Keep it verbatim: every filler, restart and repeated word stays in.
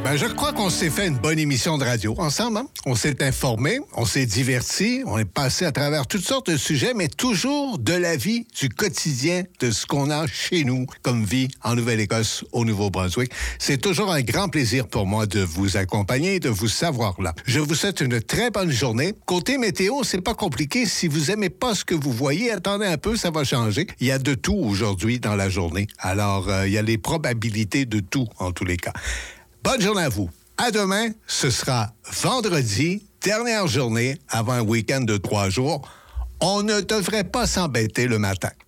Ben, je crois qu'on s'est fait une bonne émission de radio ensemble. Hein? On s'est informé, on s'est diverti, on est passé à travers toutes sortes de sujets, mais toujours de la vie, du quotidien, de ce qu'on a chez nous comme vie en Nouvelle-Écosse, au Nouveau-Brunswick. C'est toujours un grand plaisir pour moi de vous accompagner et de vous savoir là. Je vous souhaite une très bonne journée. Côté météo, c'est pas compliqué. Si vous aimez pas ce que vous voyez, attendez un peu, ça va changer. Il y a de tout aujourd'hui dans la journée. Alors, euh, il y a les probabilités de tout en tous les cas. Bonne journée à vous. À demain, ce sera vendredi, dernière journée avant un week-end de trois jours. On ne devrait pas s'embêter le matin.